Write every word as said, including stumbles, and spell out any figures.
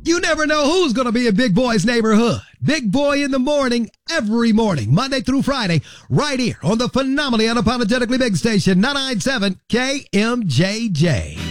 You never know who's going to be in Big Boy's neighborhood. Big Boy in the morning, every morning, Monday through Friday, right here on the phenomenally unapologetically big station, nine ninety-seven K M J J.